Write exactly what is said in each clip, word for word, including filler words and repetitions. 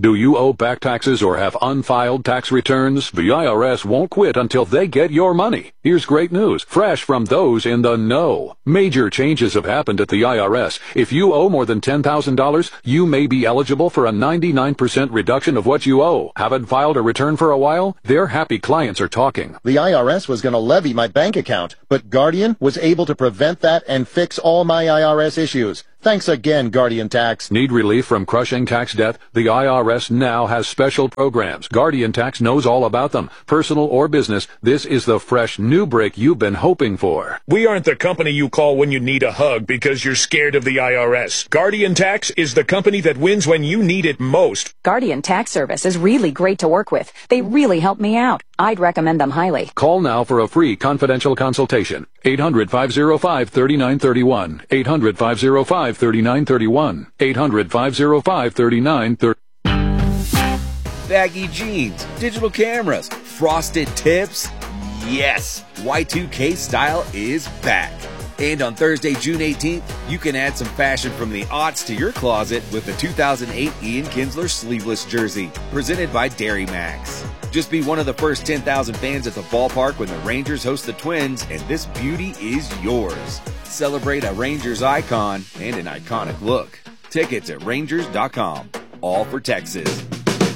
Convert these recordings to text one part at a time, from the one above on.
Do you owe back taxes or have unfiled tax returns? The I R S won't quit until they get your money. Here's great news, fresh from those in the know. Major changes have happened at the I R S. If you owe more than ten thousand dollars, you may be eligible for a ninety-nine percent reduction of what you owe. Haven't filed a return for a while? Their happy clients are talking. The I R S was going to levy my bank account, but Guardian was able to prevent that and fix all my I R S issues. Thanks again, Guardian Tax. Need relief from crushing tax debt? The I R S now has special programs. Guardian Tax knows all about them. Personal or business, this is the fresh new break you've been hoping for. We aren't the company you call when you need a hug because you're scared of the I R S. Guardian Tax is the company that wins when you need it most. Guardian Tax Service is really great to work with. They really help me out. I'd recommend them highly. Call now for a free confidential consultation. eight hundred, five oh five, three nine three one. eight hundred, five oh five, three nine three one. eight hundred, five oh five, three nine three one. Baggy jeans, digital cameras, frosted tips. Yes, Y two K style is back. And on Thursday, June eighteenth, you can add some fashion from the aughts to your closet with the two thousand eight Ian Kinsler sleeveless jersey, presented by Dairy Max. Just be one of the first ten thousand fans at the ballpark when the Rangers host the Twins, and this beauty is yours. Celebrate a Rangers icon and an iconic look. Tickets at Rangers dot com. All for Texas.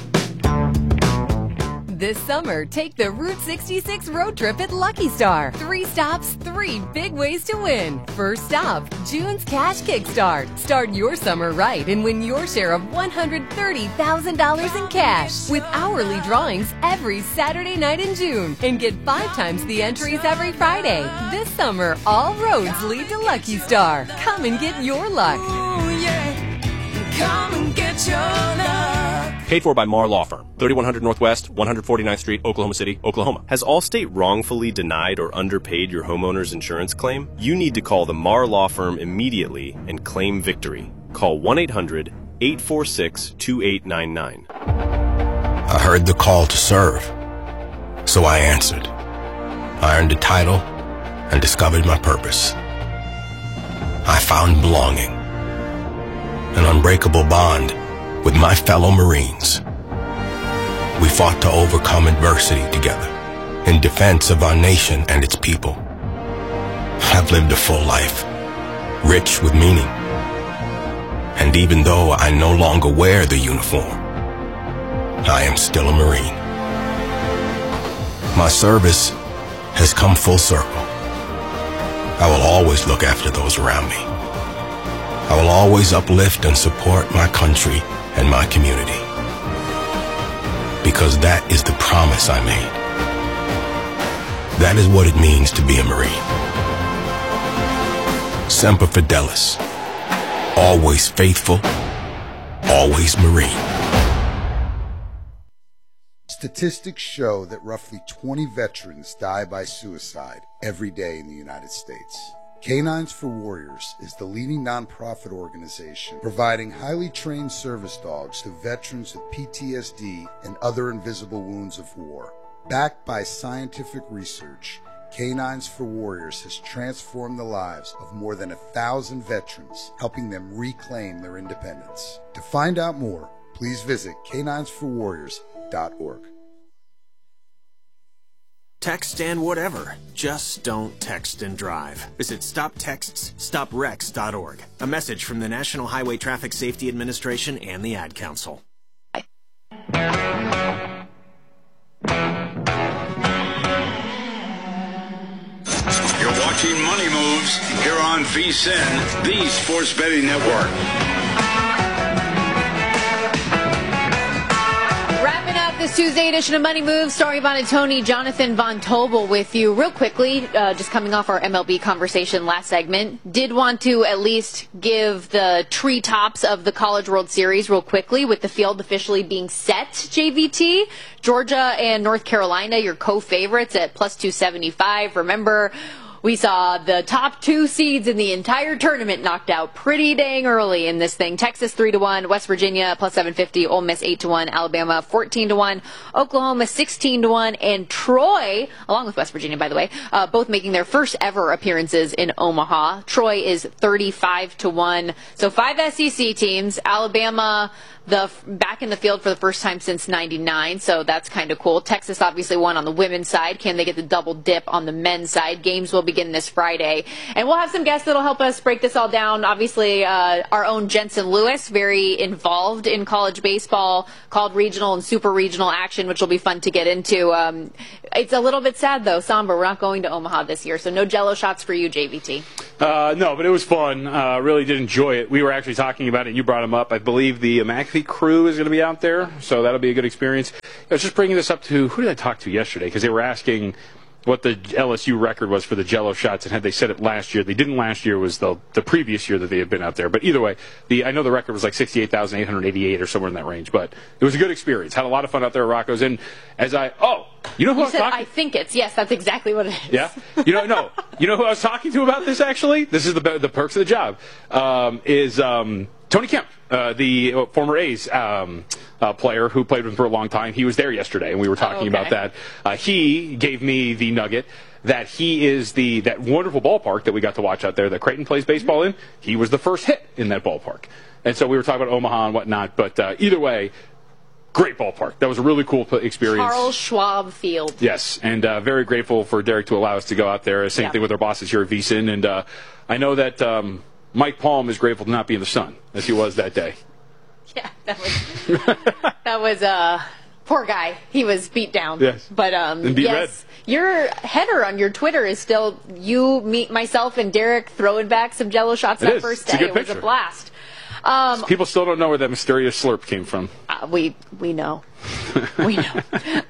This summer, take the Route sixty-six road trip at Lucky Star. Three stops, three big ways to win. First stop, June's Cash Kickstart. Start your summer right and win your share of one hundred thirty thousand dollars in cash with hourly drawings every Saturday night in June, and get five times the entries every Friday. This summer, all roads lead to Lucky Star. Come and get your luck. Ooh, yeah. Come and get your luck. Paid for by Marr Law Firm, thirty-one hundred Northwest, one forty-ninth Street, Oklahoma City, Oklahoma. Has Allstate wrongfully denied or underpaid your homeowner's insurance claim? You need to call the Marr Law Firm immediately and claim victory. Call one eight hundred, eight four six, two eight nine nine. I heard the call to serve, so I answered. I earned a title and discovered my purpose. I found belonging, an unbreakable bond with my fellow Marines. We fought to overcome adversity together in defense of our nation and its people. I've lived a full life, rich with meaning. And even though I no longer wear the uniform, I am still a Marine. My service has come full circle. I will always look after those around me. I will always uplift and support my country and my community, because that is the promise I made. That is what it means to be a Marine. Semper Fidelis, always faithful, always Marine. Statistics show that roughly twenty veterans die by suicide every day in the United States. Canines for Warriors is the leading nonprofit organization providing highly trained service dogs to veterans with P T S D and other invisible wounds of war. Backed by scientific research, Canines for Warriors has transformed the lives of more than a thousand veterans, helping them reclaim their independence. To find out more, please visit canines for warriors dot org. Text and whatever. Just don't text and drive. Visit stop texts stop wrecks dot org. A message from the National Highway Traffic Safety Administration and the Ad Council. You're watching Money Moves here on V S I N, the Sports Betting Network. This Tuesday edition of Money Moves, starring Von and Tony, Jonathan Von Tobel with you. Real quickly, uh, just coming off our M L B conversation last segment, did want to at least give the treetops of the College World Series real quickly, with the field officially being set, J V T. Georgia and North Carolina, your co-favorites at plus two seventy-five. Remember, we saw the top two seeds in the entire tournament knocked out pretty dang early in this thing. Texas three to one, West Virginia plus seven fifty, Ole Miss eight to one, Alabama fourteen to one, Oklahoma sixteen to one, and Troy, along with West Virginia, by the way, uh, both making their first ever appearances in Omaha. Troy is thirty-five to one. So five S E C teams. Alabama, the back in the field for the first time since ninety-nine, so that's kind of cool. Texas obviously won on the women's side. Can they get the double dip on the men's side? Games will begin this Friday. And we'll have some guests that'll help us break this all down. Obviously, uh, our own Jensen Lewis, very involved in college baseball, called regional and super regional action, which will be fun to get into. Um, it's a little bit sad, though, Somber. We're not going to Omaha this year, so no Jello shots for you, J V T. Uh, no, but it was fun. Uh, really did enjoy it. We were actually talking about it. You brought him up. I believe the McAfee crew is going to be out there, so that'll be a good experience. I was just bringing this up to, who did I talk to yesterday? Because they were asking what the L S U record was for the Jello shots, and had they said it last year. They didn't last year. It was the the previous year that they had been out there. But either way, the I know the record was like sixty-eight thousand eight hundred eighty-eight or somewhere in that range. But it was a good experience. Had a lot of fun out there at Rocco's. And as I, oh, you know who you I was said, talking I think it's, yes, that's exactly what it is. Yeah? You know, no. You know who I was talking to about this, actually? This is the the perks of the job. Um, is um, Tony Kemp, uh, the former A's um, uh, player who played with him for a long time. He was there yesterday, and we were talking oh, okay. about that. Uh, he gave me the nugget that he is the that wonderful ballpark that we got to watch out there that Creighton plays baseball in. He was the first hit in that ballpark. And so we were talking about Omaha and whatnot. But uh, either way, great ballpark. That was a really cool experience. Charles Schwab Field. Yes, and uh, very grateful for Derek to allow us to go out there. Same yeah. thing with our bosses here at V S I N. And uh, I know that um, Mike Palm is grateful to not be in the sun, as he was that day. Yeah, that was, that was uh, poor guy. He was beat down. Yes. But, um, and beat yes. red. Your header on your Twitter is still you, me, myself, and Derek throwing back some Jello shots it that is. first it's day. A good it picture. was a blast. Um, People still don't know where that mysterious slurp came from. Uh, we we know. we know.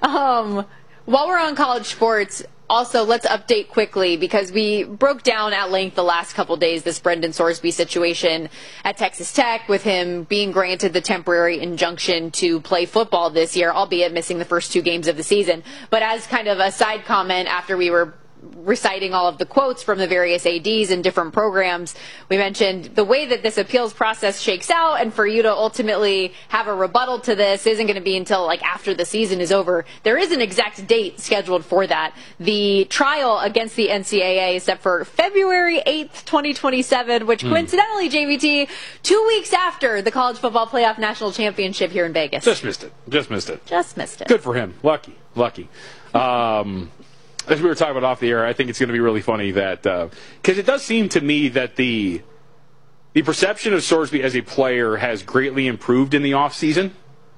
Um, while we're on college sports, also let's update quickly because we broke down at length the last couple days this Brendan Sorsby situation at Texas Tech with him being granted the temporary injunction to play football this year, albeit missing the first two games of the season. But as kind of a side comment after we were reciting all of the quotes from the various A Ds in different programs, we mentioned the way that this appeals process shakes out, and for you to ultimately have a rebuttal to this isn't going to be until like after the season is over. There is an exact date scheduled for that. The trial against the N C double A is set for February eighth, twenty twenty-seven, which mm. coincidentally, J V T, two weeks after the College Football Playoff National Championship here in Vegas. Just missed it. Just missed it. Just missed it. Good for him. Lucky. Lucky. Um... As we were talking about off the air, I think it's going to be really funny that because uh, it does seem to me that the the perception of Sorsby as a player has greatly improved in the offseason,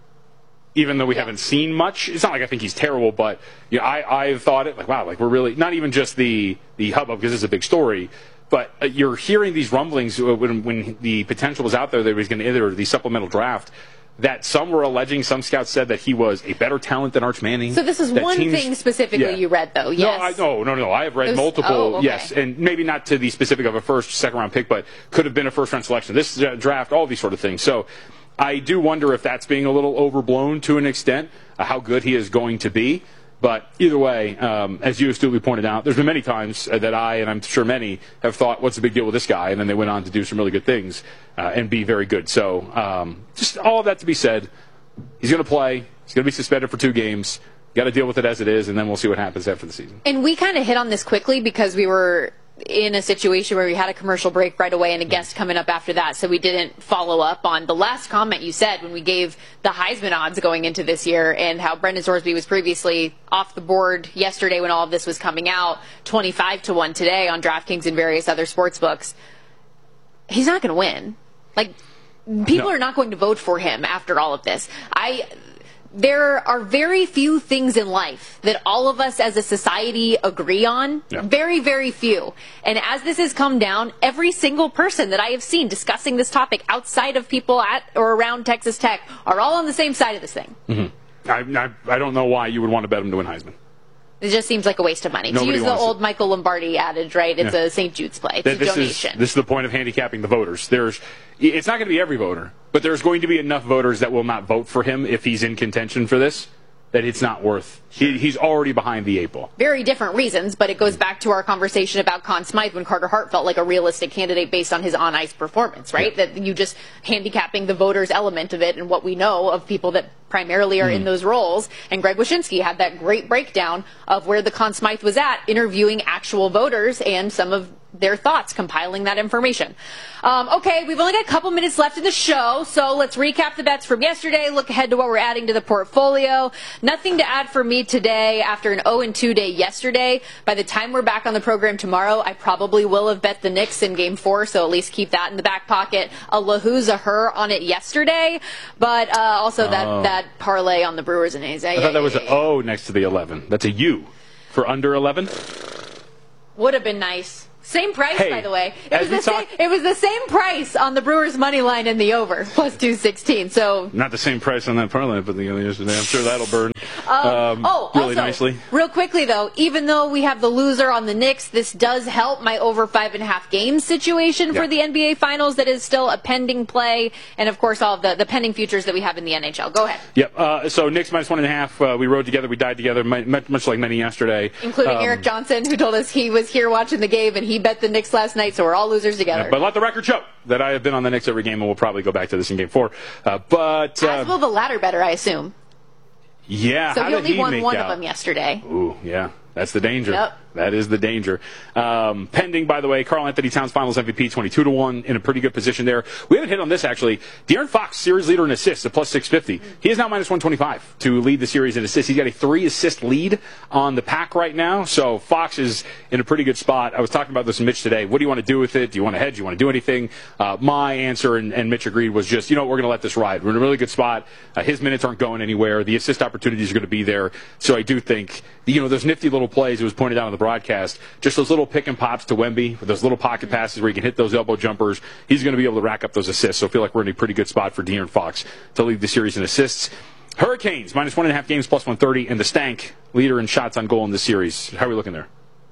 even though we yeah. haven't seen much. It's not like I think he's terrible, but you know, I I've thought it like wow, like we're really not even just the the hubbub because it's a big story, but uh, you're hearing these rumblings when when the potential was out there that he was going to enter the supplemental draft. That some were alleging, some scouts said that he was a better talent than Arch Manning. So this is one teams, thing specifically yeah. you read, though, yes? No, I, no, no, no. I have read was, multiple, oh, okay. yes, and maybe not to the specific of a first, second-round pick, but could have been a first-round selection. This uh, draft, all these sort of things. So I do wonder if that's being a little overblown to an extent, uh, how good he is going to be. But either way, um, as you astutely pointed out, there's been many times uh, that I, and I'm sure many, have thought, what's the big deal with this guy? And then they went on to do some really good things uh, and be very good. So um, just all of that to be said. He's going to play. He's going to be suspended for two games. Got to deal with it as it is, and then we'll see what happens after the season. And we kind of hit on this quickly because we were in a situation where we had a commercial break right away and a guest coming up after that, so we didn't follow up on the last comment you said when we gave the Heisman odds going into this year and how Brendan Sorsby was previously off the board yesterday when all of this was coming out, twenty-five to one today on DraftKings and various other sports books. He's not going to win. Like, people no. are not going to vote for him after all of this. I, there are very few things in life that all of us as a society agree on. Yeah. Very, very few. And as this has come down, every single person that I have seen discussing this topic outside of people at or around Texas Tech are all on the same side of this thing. Mm-hmm. I, I, I don't know why you would want to bet him to win Heisman. It just seems like a waste of money. Nobody to use the old it. Michael Lombardi adage, right? It's yeah. a Saint Jude's play. It's this a donation. Is, this is the point of handicapping the voters. There's, it's not going to be every voter, but there's going to be enough voters that will not vote for him if he's in contention for this. that it's not worth. He, he's already behind the eight ball. Very different reasons, but it goes back to our conversation about Conn Smythe when Carter Hart felt like a realistic candidate based on his on-ice performance, right? Yeah. That you just handicapping the voters element of it and what we know of people that primarily are mm. in those roles. And Greg Wyshynski had that great breakdown of where the Conn Smythe was at, interviewing actual voters and some of their thoughts, compiling that information. Um, okay, we've only got a couple minutes left in the show, so let's recap the bets from yesterday, look ahead to what we're adding to the portfolio. Nothing to add for me today after an oh and two day yesterday. By the time we're back on the program tomorrow, I probably will have bet the Knicks in game four, so at least keep that in the back pocket. A Lahoo's a her on it yesterday, but uh, also that, oh. that parlay on the Brewers and A's. I thought that was an O next to the eleven. That's a U for under eleven? Would have been nice. Same price, hey, by the way. It was the, talk- same, it was the same price on the Brewers' money line in the over, plus two sixteen. So not the same price on that parlay, but the other yesterday. I'm sure that'll burn um, um, oh, really also, nicely. Real quickly, though, even though we have the loser on the Knicks, this does help my over five and a half games situation yeah. for the N B A Finals. That is still a pending play, and of course, all of the, the pending futures that we have in the N H L. Go ahead. Yep. Uh, so Knicks minus one and a half. Uh, we rode together. We died together, much like many yesterday. Including um, Eric Johnson, who told us he was here watching the game and he bet the Knicks last night. So we're all losers together. Yeah, but let the record show that I have been on the Knicks every game, and we'll probably go back to this in game four. Uh, but uh, as will the latter better, I assume. Yeah. So how he only did he won make one out? of them yesterday. Ooh, yeah. That's the danger. Yep. That is the danger. Um, pending, by the way, Karl Anthony Towns Finals M V P, twenty-two to one, in a pretty good position there. We haven't hit on this, actually. De'Aaron Fox, series leader in assists, at plus six fifty. He is now minus one twenty-five to lead the series in assists. He's got a three-assist lead on the pack right now, so Fox is in a pretty good spot. I was talking about this with Mitch today. What do you want to do with it? Do you want to hedge? Do you want to do anything? Uh, my answer, and, and Mitch agreed, was just, you know, we're going to let this ride. We're in a really good spot. Uh, his minutes aren't going anywhere. The assist opportunities are going to be there. So I do think, you know, those nifty little plays, it was pointed out on the broadcast, just those little pick and pops to Wemby, with those little pocket passes where you can hit those elbow jumpers. He's going to be able to rack up those assists. So I feel like we're in a pretty good spot for De'Aaron Fox to lead the series in assists. Hurricanes, minus one and a half games, plus one thirty, and the Stank, leader in shots on goal in this series. How are we looking there?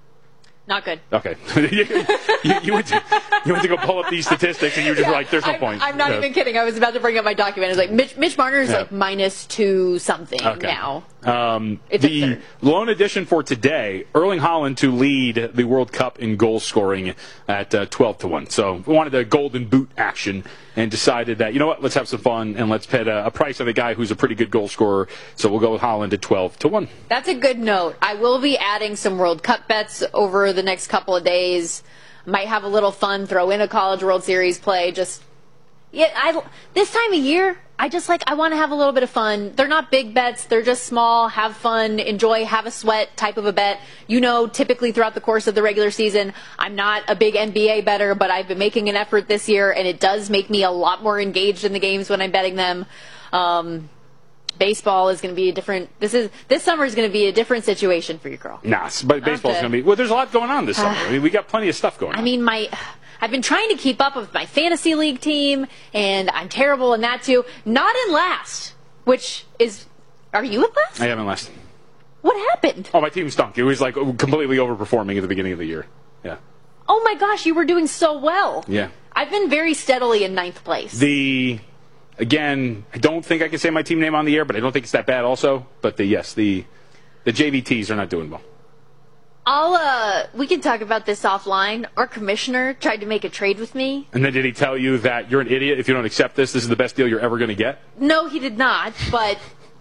Not good. Okay. you, you, you, went to, you went to go pull up these statistics, and you were just yeah, like, there's no I'm, point. I'm not yeah. even kidding. I was about to bring up my document. It was like, Mitch, Mitch Marner is yeah. like minus two something okay. now. Um, it's the lone addition for today, Erling Haaland to lead the World Cup in goal scoring at uh, twelve to one. So we wanted a golden boot action and decided that, you know what, let's have some fun and let's put a, a price on a guy who's a pretty good goal scorer. So we'll go with Haaland at twelve to one. That's a good note. I will be adding some World Cup bets over the next couple of days. Might have a little fun, throw in a College World Series play. Just yeah, I this time of year, I just like I want to have a little bit of fun. They're not big bets; they're just small. Have fun, enjoy, have a sweat type of a bet. You know, typically throughout the course of the regular season, I'm not a big N B A bettor, but I've been making an effort this year, and it does make me a lot more engaged in the games when I'm betting them. Um, Baseball is going to be a different. This is this summer is going to be a different situation for you, girl. Nah, but baseball's going to be. Well, there's a lot going on this summer. I mean, we got plenty of stuff going on. I mean, my. I've been trying to keep up with my fantasy league team, and I'm terrible in that too. Not in last, which is. Are you in last? I am in last. What happened? Oh, my team stunk. It was like completely overperforming at the beginning of the year. Yeah. Oh my gosh, you were doing so well. Yeah. I've been very steadily in ninth place. The. Again, I don't think I can say my team name on the air, but I don't think it's that bad also. But the yes, the the J V Ts are not doing well. I'll, uh, we can talk about this offline. Our commissioner tried to make a trade with me. And then did he tell you that you're an idiot if you don't accept this? This is the best deal you're ever going to get? No, he did not. But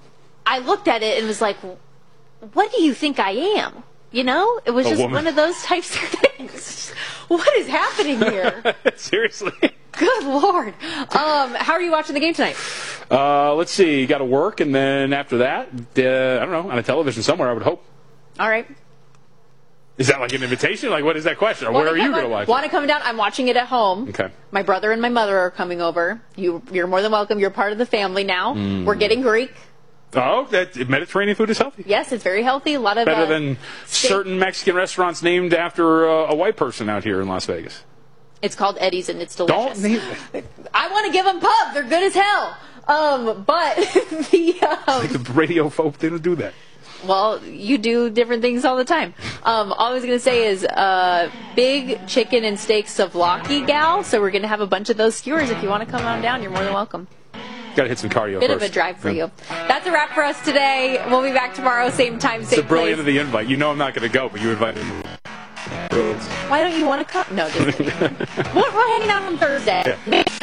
I looked at it and was like, what do you think I am? You know? It was A just woman. one of those types of things. What is happening here? Seriously? Good Lord. Um, how are you watching the game tonight? Uh, let's see. You got to work, and then after that, uh, I don't know, on a television somewhere, I would hope. All right. Is that like an invitation? Like, what is that question? Or where are you going to watch it? Want to come down? I'm watching it at home. Okay. My brother and my mother are coming over. You, you're more than welcome. You're part of the family now. Mm. We're getting Greek. Oh, that Mediterranean food is healthy. Yes, it's very healthy. A lot of better uh, than steak. certain Mexican restaurants named after uh, a white person out here in Las Vegas. It's called Eddie's, and it's delicious. Don't name it. I want to give them pub. They're good as hell. Um, but the um, like the radio folk, they don't do that. Well, you do different things all the time. Um, all I was going to say is uh, big chicken and steak souvlaki gal. So we're going to have a bunch of those skewers. If you want to come on down, you're more than welcome. Got to hit some cardio Bit first. of a drive for Yeah. you. That's a wrap for us today. We'll be back tomorrow, same time, It's same the brilliant place. of the invite. You know I'm not going to go, but you invited me. Why don't you want to come? No, just kidding. we're, we're hanging out on Thursday. Yeah.